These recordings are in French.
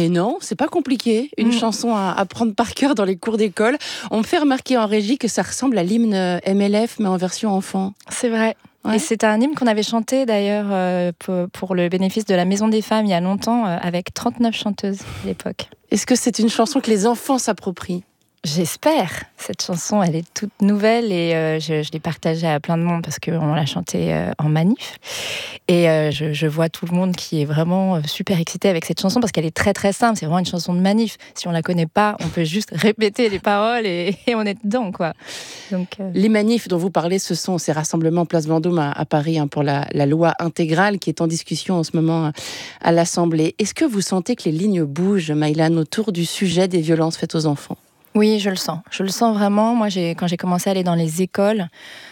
Et non, c'est pas compliqué. Une chanson à apprendre par cœur dans les cours d'école. On me fait remarquer en régie que ça ressemble à l'hymne MLF, mais en version enfant. C'est vrai. Ouais. Et c'est un hymne qu'on avait chanté d'ailleurs pour le bénéfice de la Maison des Femmes il y a longtemps, avec 39 chanteuses à l'époque. Est-ce que c'est une chanson que les enfants s'approprient ? J'espère. Cette chanson, elle est toute nouvelle et je l'ai partagée à plein de monde parce qu'on l'a chantée en manif. Et je vois tout le monde qui est vraiment super excité avec cette chanson parce qu'elle est très très simple. C'est vraiment une chanson de manif. Si on la connaît pas, on peut juste répéter les paroles et on est dedans, quoi. Donc, Les manifs dont vous parlez, ce sont ces rassemblements Place Vendôme à Paris pour la loi intégrale qui est en discussion en ce moment à l'Assemblée. Est-ce que vous sentez que les lignes bougent, Maïlane, autour du sujet des violences faites aux enfants ? Oui, je le sens. Je le sens vraiment. Moi, quand j'ai commencé à aller dans les écoles,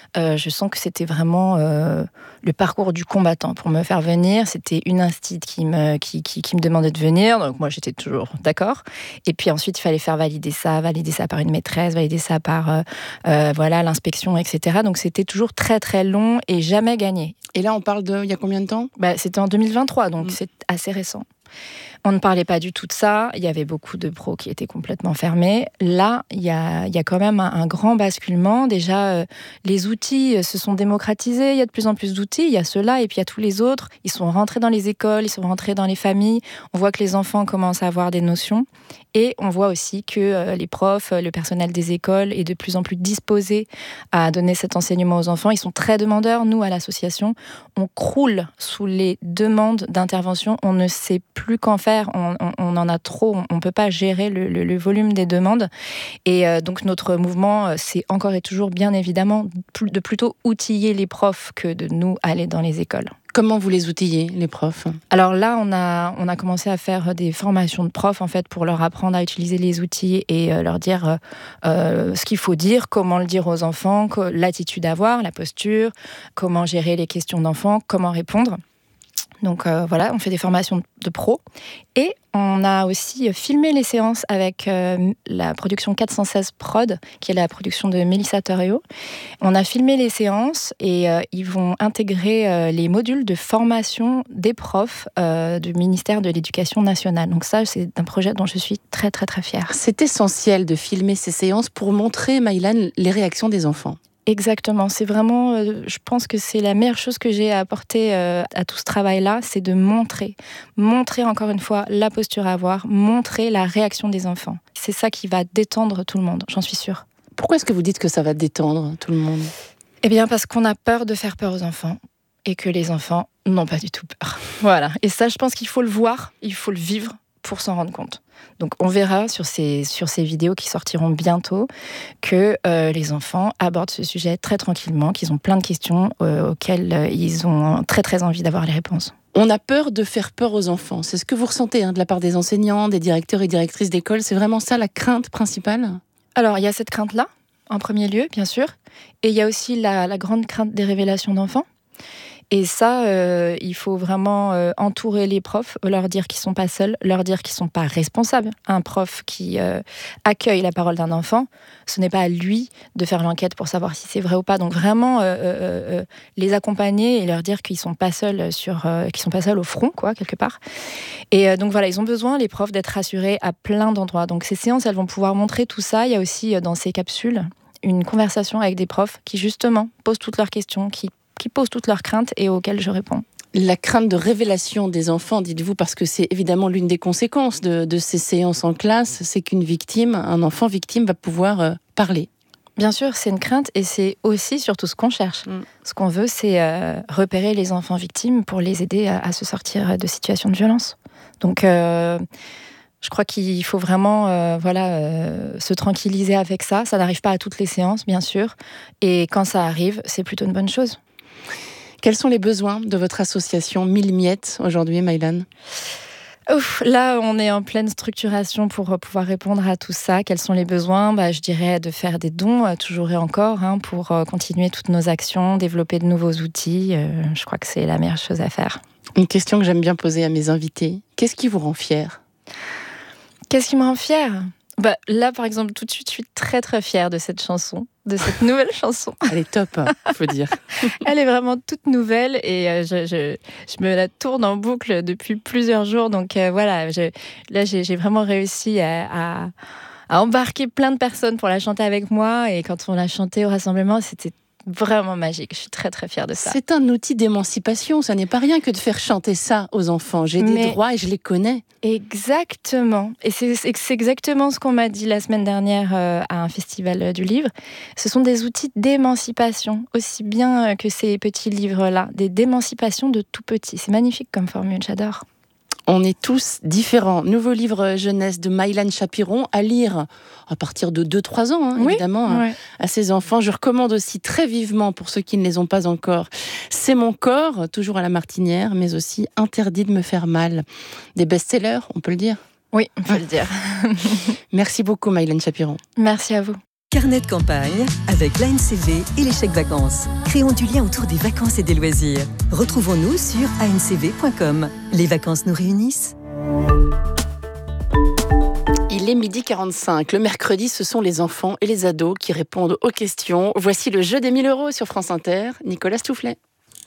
je sens que c'était vraiment le parcours du combattant pour me faire venir. C'était une instite qui me demandait de venir. Donc moi, j'étais toujours d'accord. Et puis ensuite, il fallait faire valider ça par une maîtresse, valider ça par l'inspection, etc. Donc c'était toujours très, très long et jamais gagné. Et là, on parle de il y a combien de temps ? C'était en 2023, donc c'est assez récent. On ne parlait pas du tout de ça. Il y avait beaucoup de pros qui étaient complètement fermés. Là, il y a quand même un grand basculement. Déjà, les outils se sont démocratisés. Il y a de plus en plus d'outils. Il y a ceux-là et puis il y a tous les autres. Ils sont rentrés dans les écoles, ils sont rentrés dans les familles. On voit que les enfants commencent à avoir des notions. Et on voit aussi que les profs, le personnel des écoles est de plus en plus disposé à donner cet enseignement aux enfants. Ils sont très demandeurs. Nous, à l'association, on croule sous les demandes d'intervention. On ne sait plus qu'en faire. On en a trop. On ne peut pas gérer le volume des demandes. Et donc, notre mouvement, c'est encore et toujours, bien évidemment, de plutôt outiller les profs que de nous aller dans les écoles. Comment vous les outillez, les profs ? Alors là, on a commencé à faire des formations de profs, en fait, pour leur apprendre à utiliser les outils et leur dire ce qu'il faut dire, comment le dire aux enfants, l'attitude à avoir, la posture, comment gérer les questions d'enfants, comment répondre. Donc on fait des formations de pros. Et on a aussi filmé les séances avec la production 416 Prod, qui est la production de Mélissa Toreo. On a filmé les séances et ils vont intégrer les modules de formation des profs du ministère de l'Éducation nationale. Donc ça, c'est un projet dont je suis très, très, très fière. C'est essentiel de filmer ces séances pour montrer, Maïlane, les réactions des enfants. Exactement, c'est vraiment, je pense que c'est la meilleure chose que j'ai à apporter à tout ce travail-là, c'est de montrer encore une fois la posture à avoir, montrer la réaction des enfants. C'est ça qui va détendre tout le monde, j'en suis sûre. Pourquoi est-ce que vous dites que ça va détendre tout le monde ? Eh bien parce qu'on a peur de faire peur aux enfants et que les enfants n'ont pas du tout peur. Voilà, et ça je pense qu'il faut le voir, il faut le vivre pour s'en rendre compte. Donc on verra sur ces vidéos qui sortiront bientôt que les enfants abordent ce sujet très tranquillement, qu'ils ont plein de questions auxquelles ils ont très très envie d'avoir les réponses. On a peur de faire peur aux enfants. C'est ce que vous ressentez de la part des enseignants, des directeurs et directrices d'école. C'est vraiment ça la crainte principale ? Alors il y a cette crainte-là, en premier lieu, bien sûr. Et il y a aussi la grande crainte des révélations d'enfants. Et ça, il faut vraiment entourer les profs, leur dire qu'ils ne sont pas seuls, leur dire qu'ils ne sont pas responsables. Un prof qui accueille la parole d'un enfant, ce n'est pas à lui de faire l'enquête pour savoir si c'est vrai ou pas. Donc vraiment, les accompagner et leur dire qu'ils ne sont pas seuls qu'ils sont pas seuls au front, quoi, quelque part. Et donc voilà, ils ont besoin, les profs, d'être rassurés à plein d'endroits. Donc ces séances, elles vont pouvoir montrer tout ça. Il y a aussi dans ces capsules une conversation avec des profs qui justement posent toutes leurs questions, qui posent toutes leurs craintes et auxquelles je réponds. La crainte de révélation des enfants, dites-vous, parce que c'est évidemment l'une des conséquences de ces séances en classe, c'est qu'une victime, un enfant victime va pouvoir parler. Bien sûr, c'est une crainte et c'est aussi surtout ce qu'on cherche. Ce qu'on veut, c'est repérer les enfants victimes pour les aider à se sortir de situations de violence. Donc, je crois qu'il faut vraiment se tranquilliser avec ça. Ça n'arrive pas à toutes les séances, bien sûr. Et quand ça arrive, c'est plutôt une bonne chose. Quels sont les besoins de votre association 1000 miettes aujourd'hui, Maïlane ? Là, on est en pleine structuration pour pouvoir répondre à tout ça. Quels sont les besoins ? Je dirais de faire des dons, toujours et encore, pour continuer toutes nos actions, développer de nouveaux outils. Je crois que c'est la meilleure chose à faire. Une question que j'aime bien poser à mes invités. Qu'est-ce qui vous rend fière ? Qu'est-ce qui me rend fière ? Là, par exemple, tout de suite, je suis très, très fière de cette chanson, de cette nouvelle chanson. Elle est top, faut dire. Elle est vraiment toute nouvelle et je me la tourne en boucle depuis plusieurs jours. Donc voilà, là j'ai vraiment réussi à embarquer plein de personnes pour la chanter avec moi. Et quand on l'a chantée au rassemblement, c'était vraiment magique. Je suis très très fière de ça. C'est un outil d'émancipation. Ça n'est pas rien que de faire chanter ça aux enfants. J'ai des droits et je les connais. Exactement. Et c'est exactement ce qu'on m'a dit la semaine dernière à un festival du livre. Ce sont des outils d'émancipation, aussi bien que ces petits livres-là. D'émancipation de tout petit. C'est magnifique comme formule, j'adore. On est tous différents. Nouveau livre jeunesse de Maïlan Chapiron à lire à partir de 2-3 ans, évidemment, à ses enfants. Je recommande aussi très vivement, pour ceux qui ne les ont pas encore, C'est mon corps, toujours à la Martinière, mais aussi Interdit de me faire mal. Des best-sellers, on peut le dire ? Oui, on peut le dire. Merci beaucoup, Maïlan Chapiron. Merci à vous. Carnet de campagne avec l'ANCV et les chèques vacances. Créons du lien autour des vacances et des loisirs. Retrouvons-nous sur ancv.com. Les vacances nous réunissent. Il est 12h45. Le mercredi, ce sont les enfants et les ados qui répondent aux questions. Voici le jeu des 1000 € sur France Inter. Nicolas Stoufflet.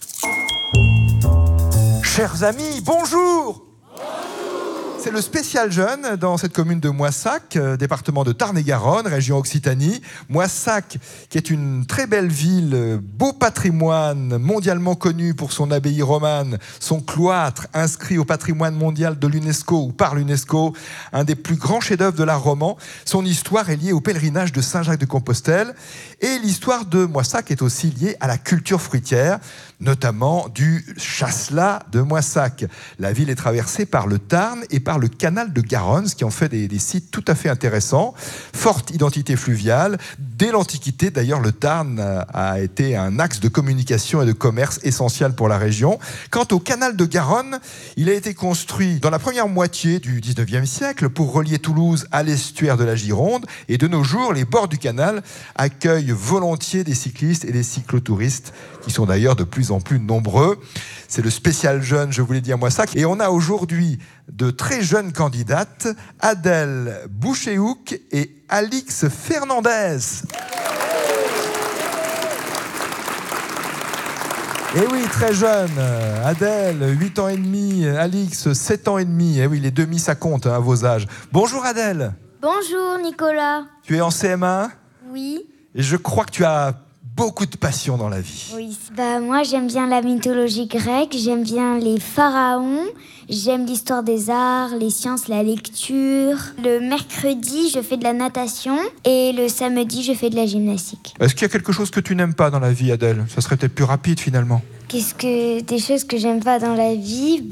Chers amis, bonjour! C'est le spécial jeune dans cette commune de Moissac, département de Tarn-et-Garonne, région Occitanie. Moissac, qui est une très belle ville, beau patrimoine, mondialement connu pour son abbaye romane, son cloître inscrit au patrimoine mondial de l'UNESCO ou par l'UNESCO, un des plus grands chefs-d'œuvre de l'art roman. Son histoire est liée au pèlerinage de Saint-Jacques-de-Compostelle. Et l'histoire de Moissac est aussi liée à la culture fruitière, notamment du chasselas de Moissac. La ville est traversée par le Tarn et par le canal de Garonne, ce qui en fait des sites tout à fait intéressants. Forte identité fluviale. Dès l'Antiquité, d'ailleurs, le Tarn a été un axe de communication et de commerce essentiel pour la région. Quant au canal de Garonne, il a été construit dans la première moitié du 19e siècle pour relier Toulouse à l'estuaire de la Gironde. Et de nos jours, les bords du canal accueillent volontiers des cyclistes et des cyclotouristes qui sont d'ailleurs de plus en plus nombreux. C'est le spécial jeune, je vous l'ai dit, à Moissac. Et on a aujourd'hui de très jeunes candidates, Adèle Bouchéhouk et Alix Fernandez. Et oui, très jeune. Adèle, 8 ans et demi. Alix, 7 ans et demi. Et oui, les demi, ça compte à vos âges. Bonjour Adèle. Bonjour Nicolas. Tu es en CM1 ? Oui. Et je crois que tu as beaucoup de passion dans la vie. Oui. Moi, j'aime bien la mythologie grecque, j'aime bien les pharaons, j'aime l'histoire des arts, les sciences, la lecture. Le mercredi, je fais de la natation et le samedi, je fais de la gymnastique. Est-ce qu'il y a quelque chose que tu n'aimes pas dans la vie, Adèle ? Ça serait peut-être plus rapide, finalement. Des choses que j'aime pas dans la vie,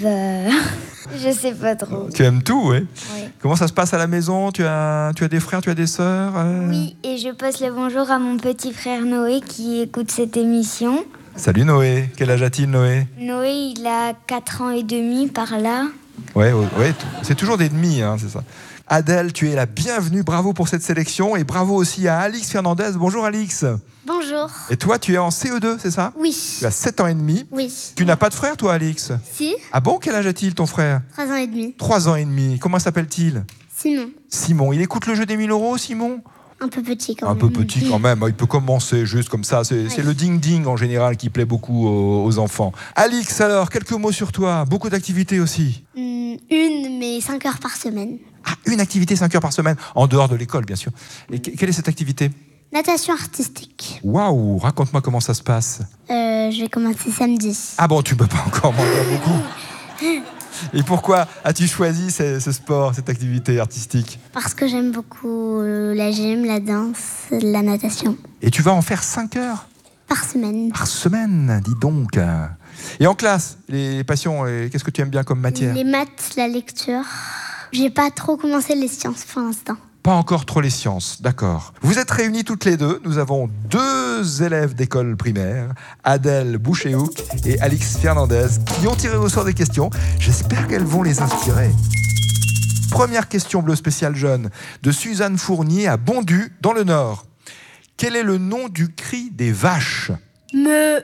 je sais pas trop. Tu aimes tout, oui. Oui. Comment ça se passe à la maison ? Tu as des frères, tu as des sœurs Oui, et je passe le bonjour à mon petit frère Noé qui écoute cette émission. Salut Noé. Quel âge a-t-il, Noé ? Noé, il a 4 ans et demi par là. Ouais, c'est toujours des demi, c'est ça. Adèle, tu es la bienvenue. Bravo pour cette sélection et bravo aussi à Alix Fernandez. Bonjour Alix. Bonjour. Et toi, tu es en CE2, c'est ça ? Oui. Tu as 7 ans et demi. Oui. Tu n'as pas de frère, toi, Alix ? Si. Ah bon ? Quel âge a-t-il, ton frère ? 3 ans et demi. 3 ans et demi. Comment s'appelle-t-il ? Simon. Simon. Il écoute le jeu des 1000 €, Simon ? Un peu petit quand même. Un peu petit quand même. Il peut commencer juste comme ça. C'est le ding-ding en général qui plaît beaucoup aux enfants. Alix, alors, quelques mots sur toi. Beaucoup d'activités aussi. Une, mais 5 heures par semaine. Ah, une activité 5 heures par semaine, en dehors de l'école, bien sûr. Et quelle est cette activité ? Natation artistique. Waouh, raconte-moi comment ça se passe. Je vais commencer samedi. Ah bon, tu peux pas encore m'en dire beaucoup. Et pourquoi as-tu choisi ce sport, cette activité artistique ? Parce que j'aime beaucoup la gym, la danse, la natation. Et tu vas en faire 5 heures ? Par semaine. Par semaine, dis donc. Et en classe, les passions, qu'est-ce que tu aimes bien comme matière ? Les maths, la lecture. J'ai pas trop commencé les sciences pour l'instant. Pas encore trop les sciences, d'accord. Vous êtes réunis toutes les deux. Nous avons 2 élèves d'école primaire, Adèle Bouchéhouk et Alix Fernandez, qui ont tiré au sort des questions. J'espère qu'elles vont les inspirer. Première question bleu spécial jeune de Suzanne Fournier à Bondu, dans le Nord. Quel est le nom du cri des vaches ? Le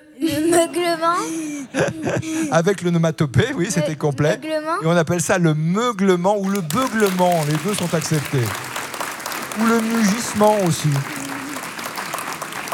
meuglement. Avec le nomatopée, oui, c'était complet. Meuglement. Et on appelle ça le meuglement ou le beuglement. Les deux sont acceptés. Ou le mugissement aussi.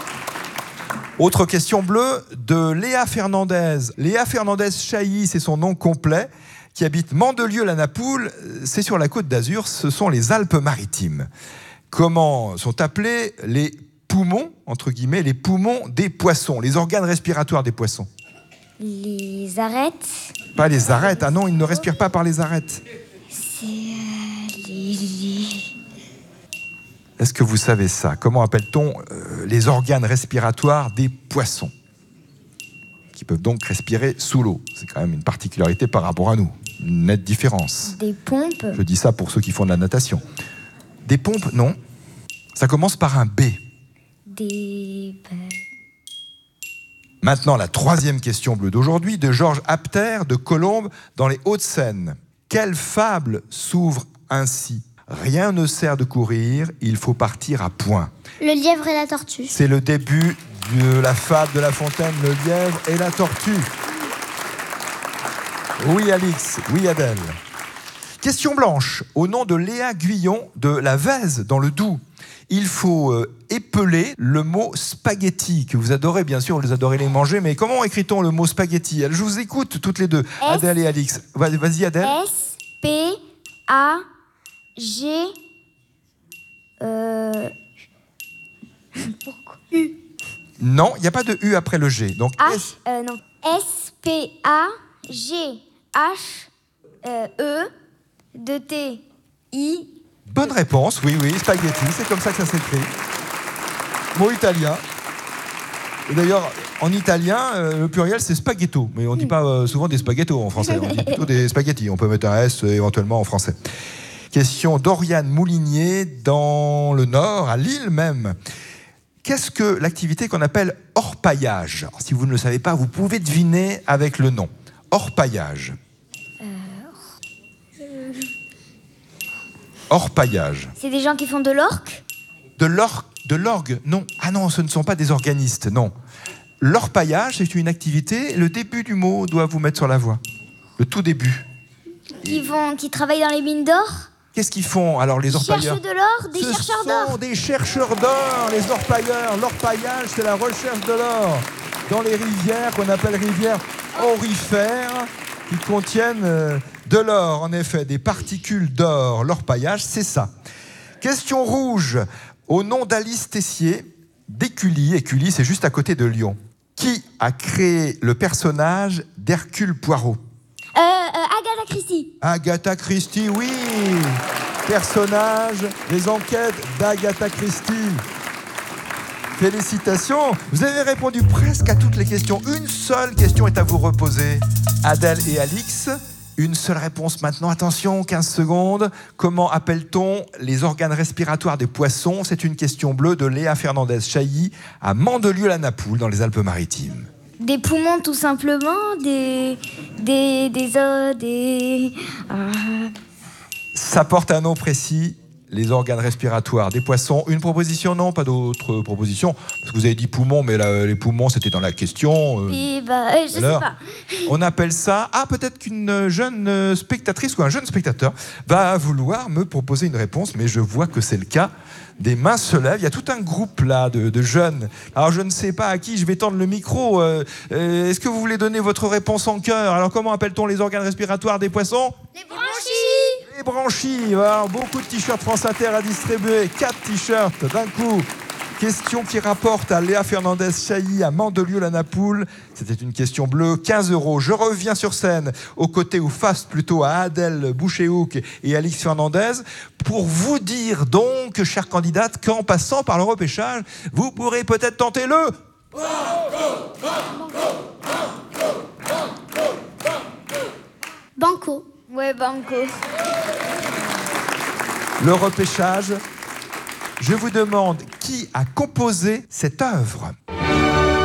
Autre question bleue de Léa Fernandez. Léa Fernandez-Chailly, c'est son nom complet, qui habite Mandelieu-la-Napoule. C'est sur la Côte d'Azur, ce sont les Alpes-Maritimes. Comment sont appelés les poumons, entre guillemets, les poumons des poissons, les organes respiratoires des poissons? Les arêtes. Pas les arêtes, ah non, ils ne respirent pas par les arêtes. C'est les... Est-ce que vous savez ça? Comment appelle-t-on les organes respiratoires des poissons? Qui peuvent donc respirer sous l'eau. C'est quand même une particularité par rapport à nous. Une nette différence. Des pompes. Je dis ça pour ceux qui font de la natation. Des pompes, non. Ça commence par un B. Des... Maintenant, la troisième question bleue d'aujourd'hui, de Georges Apter, de Colombes, dans les Hauts-de-Seine. Quelle fable s'ouvre ainsi? Rien ne sert de courir, il faut partir à point. Le lièvre et la tortue. C'est le début de la fable de La Fontaine, le lièvre et la tortue. Oui, Alix, oui, Adèle. Question blanche, au nom de Léa Guyon, de la Vèze, dans le Doubs. Il faut épeler le mot spaghetti, que vous adorez, bien sûr, vous adorez les manger, mais comment écrit-on le mot spaghetti? Je vous écoute toutes les deux, Adèle et Alix. Vas-y, Adèle. S-P-A-G... Pourquoi U? Non, il n'y a pas de U après le G. Donc non. S-P-A-G-H-E-D-T-I. Bonne réponse, oui, spaghetti, c'est comme ça que ça s'écrit. Mot italien. Et d'ailleurs, en italien, le pluriel c'est spaghetto, mais on ne dit pas souvent des spaghettos en français, on dit plutôt des spaghettis. On peut mettre un S éventuellement en français. Question d'Oriane Moulinier, dans le Nord, à Lille même. Qu'est-ce que l'activité qu'on appelle orpaillage? Alors, si vous ne le savez pas, vous pouvez deviner avec le nom. Orpaillage. Orpaillage. C'est des gens qui font de l'orque? De l'orgue, non. Ah non, ce ne sont pas des organistes, non. L'orpaillage, c'est une activité, le début du mot doit vous mettre sur la voie. Le tout début. Qui travaillent dans les mines d'or? Qu'est-ce qu'ils font, alors, les orpailleurs? Cherchent de l'or, des chercheurs d'or. Ce sont des chercheurs d'or, les orpailleurs. L'orpaillage, c'est la recherche de l'or. Dans les rivières, qu'on appelle rivières aurifères, qui contiennent de l'or, en effet, des particules d'or. L'orpaillage, c'est ça. Question rouge, au nom d'Alice Tessier, d'Écully. Écully, c'est juste à côté de Lyon. Qui a créé le personnage d'Hercule Poirot? Agatha Christie. Agatha Christie, oui. Personnage des enquêtes d'Agatha Christie. Félicitations. Vous avez répondu presque à toutes les questions. Une seule question est à vous reposer. Adèle et Alix, une seule réponse maintenant. Attention, 15 secondes. Comment appelle-t-on les organes respiratoires des poissons? C'est une question bleue de Léa Fernandez-Chailly à Mandelieu-la-Napoule, dans les Alpes-Maritimes. Des poumons, tout simplement, des os, Ça porte un nom précis, les organes respiratoires des poissons. Une proposition, non? Pas d'autres propositions? Parce que vous avez dit poumons, mais les poumons, c'était dans la question. je sais pas. On appelle ça... Ah, peut-être qu'une jeune spectatrice ou un jeune spectateur va vouloir me proposer une réponse, mais je vois que c'est le cas. Des mains se lèvent. Il y a tout un groupe là de jeunes. Alors je ne sais pas à qui je vais tendre le micro. Est-ce que vous voulez donner votre réponse en chœur? Alors comment appelle-t-on les organes respiratoires des poissons? Les branchies. Les branchies. Alors, beaucoup de t-shirts France Inter à distribuer. 4 t-shirts d'un coup. Question qui rapporte à Léa Fernandez-Chailly à Mandelieu-la-Napoule. C'était une question bleue, 15 €. Je reviens sur scène, aux côtés ou face plutôt à Adèle Bouchéhouc et Alix Fernandez, pour vous dire donc, chères candidates, qu'en passant par le repêchage, vous pourrez peut-être tenter le... Banco. Ouais, banco. Le repêchage. Je vous demande qui a composé cette œuvre.